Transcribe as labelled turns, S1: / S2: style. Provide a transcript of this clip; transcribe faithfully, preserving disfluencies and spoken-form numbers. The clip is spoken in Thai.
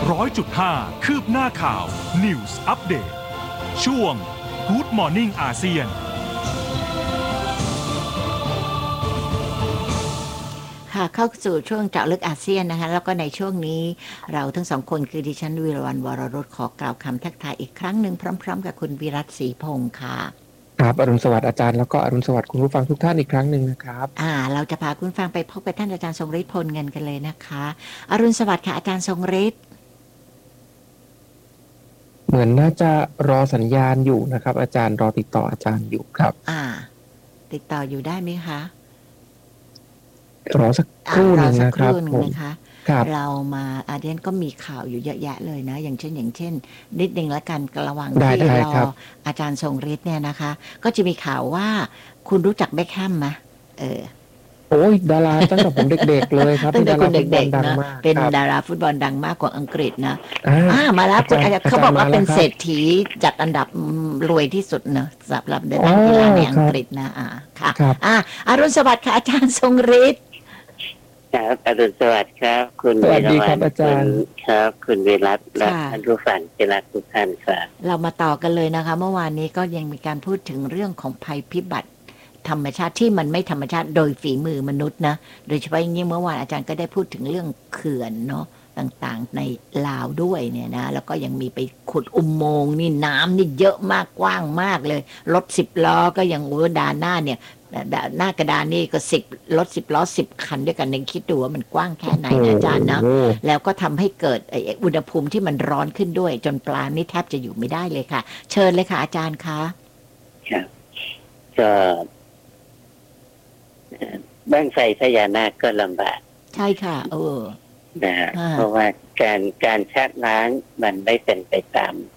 S1: ร้อยจุดห้าคืบหน้าข่าว News Update ช่วง Good Morning อาเซียน
S2: ค่ะเข้าสู่ช่วงเจาะลึกอาเซียนนะคะแล้วก็ในช่วงนี้เราทั้งสองคนคือดิฉันวีรวรรณวรรสขอกล่าวคำทักทายอีกครั้งหนึ่งพร้อมๆกับคุณวิรัตศรีพงศ์ค่ะ
S3: ครับอรุณสวัสดิ์อาจารย์แล้วก็อรุณสวัสดิ์คุณผู้ฟังทุกท่านอีกครั้งหนึ่งนะครับ
S2: อ่าเราจะพาคุณฟังไปพบกับท่านอาจารย์ทรงฤทธิ์พลเงินกันเลยนะคะอรุณสวัสดิ์ค่ะอาจารย์ทรงฤทธิ์
S3: เหมือนน่าจะรอสัญญาณอยู่นะครับอาจารย์รอติดต่ออาจารย์อยู่ครับ
S2: อ่าติดต่ออยู่ได้ไหมคะ
S3: รอสักครู่หนึ่งนะครับผม
S2: นะคะเรามาอาเดียนก็มีข่าวอยู่เยอะแยะเลยนะอย่างเช่นอย่างเช่นนิดนึงละกันระหว่างที่รออาจารย์ทรงฤทธิ์เนี่ยนะคะก็จะมีข่าวว่าคุณรู้จักเบ็คแฮมไหมเออ
S3: โอ้ยดาราตั้งแต่ผมเด็กๆเลยครับ
S2: ตั้งแต่คุณเด็กๆนะเป็นดาราฟุตบอลดังมากกว่าอังกฤษนะอ่ามาแล้วคุณอาจารย์เขาบอกว่าเป็นเศรษฐีจัดอันดับรวยที่สุดนะสำหรับด้านกีฬาในอังกฤษนะอ่าค่ะอ่าอรุณสวัสดิ์ค่ะอาจารย์ทรงฤทธิ์
S4: ครับอรุณสวัสดิ์ครับคุณ
S3: สวัสดีครับอาจารย์
S4: ครับคุณวิรัตและท่านผู้ฟังที่รักทุกท่านครับ
S2: เรามาต่อกันเลยนะคะเมื่อวานนี้ก็ยังมีการพูดถึงเรื่องของภัยพิบัติธรรมชาติที่มันไม่ธรรมชาติโดยฝีมือมนุษย์นะโดยเฉพาะอย่างยิ่งเมื่อวานอาจารย์ก็ได้พูดถึงเรื่องเขื่อนเนาะต่างๆในลาวด้วยเนี่ยนะแล้วก็ยังมีไปขุดอุโมงค์นี่น้ำนี่เยอะมากกว้างมากเลยรถสิบล้อก็ยังโอ้ดานหน้าเนี่ยหน้ากระดานนี่ก็สิบรถสิบล้อสิบคันด้วยกันนึงคิดดูว่ามันกว้างแค่ไหนนะอาจารย์นะแล้วก็ทำให้เกิดอุณหภูมิที่มันร้อนขึ้นด้วยจนปลานี่แทบจะอยู่ไม่ได้เลยค่ะเชิญเลยค่ะอาจารย์คะ
S4: ครับก็บ้างไฟพญานาคก็ลำบาก
S2: ใช่ค่ะเออ
S4: นะเพราะว่าการการชักล้างมันไม่เป็นไปตาม